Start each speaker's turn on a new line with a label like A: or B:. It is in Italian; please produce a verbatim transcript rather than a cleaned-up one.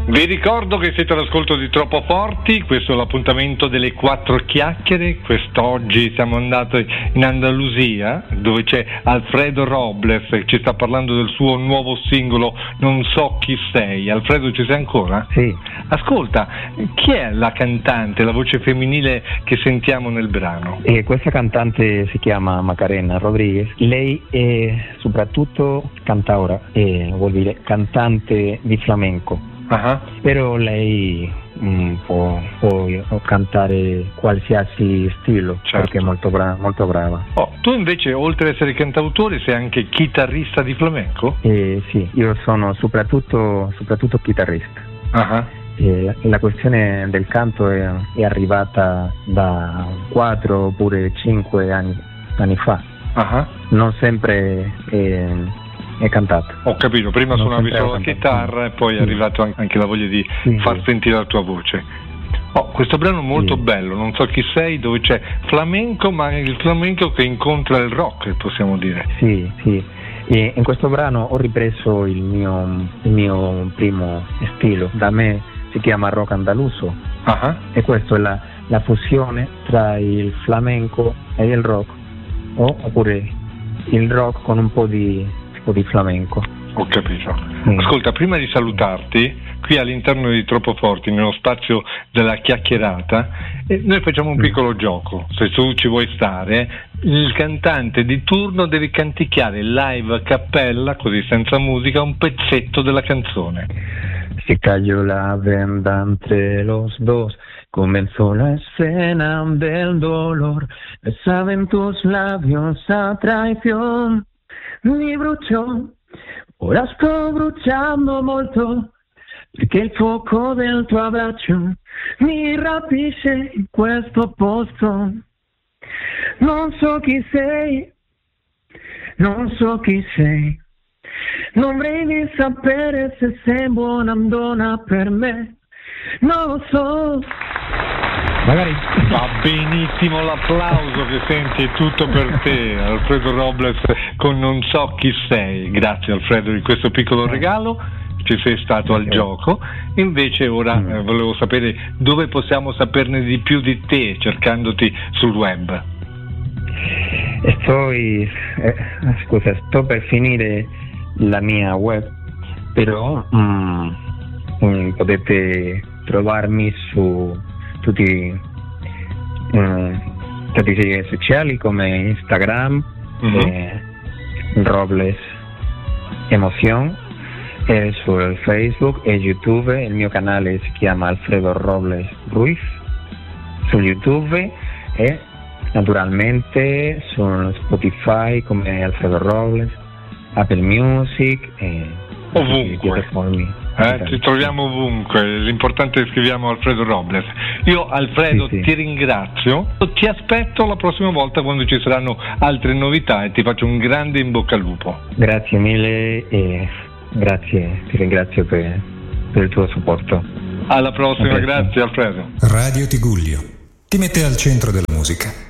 A: Vi ricordo che siete all'ascolto di Troppo Forti, questo è l'appuntamento delle quattro chiacchiere. Quest'oggi siamo andati in Andalusia, dove c'è Alfredo Robles che ci sta parlando del suo nuovo singolo Non so chi sei. Alfredo, ci sei ancora?
B: Sì.
A: Ascolta, chi è la cantante, la voce femminile che sentiamo nel brano?
B: E questa cantante si chiama Macarena Rodriguez. Lei è soprattutto cantaora, e vuol dire cantante di flamenco.
A: Uh-huh.
B: Però lei mm, può, può cantare qualsiasi stile, certo, perché è molto, bra- molto brava.
A: Oh, tu invece, oltre ad essere cantautore, sei anche chitarrista di flamenco?
B: Eh, sì, io sono soprattutto, soprattutto chitarrista.
A: Uh-huh.
B: Eh, la questione del canto è, è arrivata da quattro oppure cinque anni, anni fa.
A: Uh-huh.
B: Non sempre eh, è cantato.
A: Ho capito, prima
B: non
A: suonavi solo la chitarra, sì, e poi sì, è arrivato anche la voglia di sì, far sì. sentire la tua voce. Oh, questo brano è molto sì. bello, Non so chi sei, dove c'è flamenco, ma il flamenco che incontra il rock, possiamo dire.
B: Sì, sì. E in questo brano ho ripreso il mio, il mio primo stile, da me si chiama rock andaluso, uh-huh. e questa è la, la fusione tra il flamenco e il rock, o, oppure il rock con un po' di di flamenco.
A: Ho capito. Mm. Ascolta, prima di salutarti, qui all'interno di Troppo Forti, nello spazio della chiacchierata, eh, noi facciamo un mm. piccolo gioco. Se tu ci vuoi stare, il cantante di turno deve canticchiare live a cappella, così senza musica, un pezzetto della canzone.
B: Se cayó la venda entre los dos, comenzó la escena del dolor, besaba en tus labios a traición. Mi bruciò, ora sto bruciando molto, perché il fuoco del tuo abbraccio mi rapisce in questo posto. Non so chi sei, non so chi sei, non devi sapere se sei buona donna per me, non lo so.
A: Magari va benissimo l'applauso che senti, è tutto per te, Alfredo Robles con Non so chi sei. Grazie Alfredo di questo piccolo regalo, ci sei stato al gioco. Invece ora eh, volevo sapere dove possiamo saperne di più di te, cercandoti sul web.
B: Sto, eh, scusa, sto per finire la mia web, però mm, mm, potete trovarmi su tutti um, tutti i siti sociali come Instagram, uh-huh. eh, Robles Emoción, e su Facebook e YouTube. Il mio canale si chiama Alfredo Robles Ruiz su YouTube, e naturalmente su Spotify come Alfredo Robles, Apple Music e
A: ovunque. Eh, ci troviamo ovunque, l'importante è che scriviamo Alfredo Robles. Io Alfredo sì, sì. ti ringrazio, ti aspetto la prossima volta quando ci saranno altre novità e ti faccio un grande in bocca al lupo.
B: Grazie mille e grazie, ti ringrazio per, per il tuo supporto.
A: Alla prossima, grazie Alfredo.
C: Radio Tigullio ti mette al centro della musica.